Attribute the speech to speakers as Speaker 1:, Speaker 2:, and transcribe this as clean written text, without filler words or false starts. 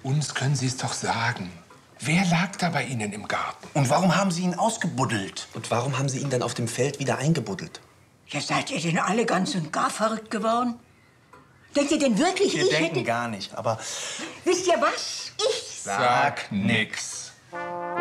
Speaker 1: Uns können Sie es doch sagen. Wer lag da bei Ihnen im Garten?
Speaker 2: Und warum haben Sie ihn ausgebuddelt?
Speaker 3: Und warum haben Sie ihn dann auf dem Feld wieder eingebuddelt?
Speaker 4: Ja, seid ihr denn alle ganz und gar verrückt geworden? Denkt ihr denn wirklich,
Speaker 2: Wir denken gar nicht, aber...
Speaker 4: Wisst ihr was? Ich
Speaker 1: Sag nix.